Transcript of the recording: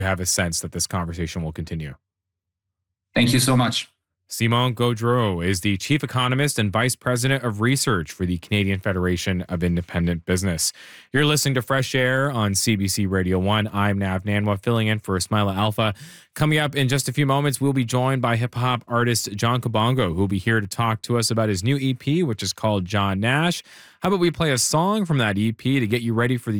have a sense that this conversation will continue. Thank you so much. Simon Gaudreau is the chief economist and vice president of research for the Canadian Federation of Independent Business. You're listening to Fresh Air on CBC Radio 1. I'm Nav Nanwa, filling in for Ismaila Alpha. Coming up in just a few moments, we'll be joined by hip-hop artist John Kabongo, who will be here to talk to us about his new EP, which is called John Nash. How about we play a song from that EP to get you ready for the